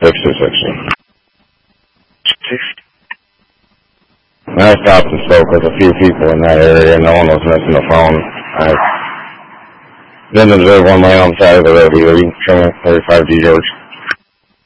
6260. I stopped and spoke with a few people in that area. No one was missing the phone. I didn't observe one laying on the side of the road either. You can show me 35 D George.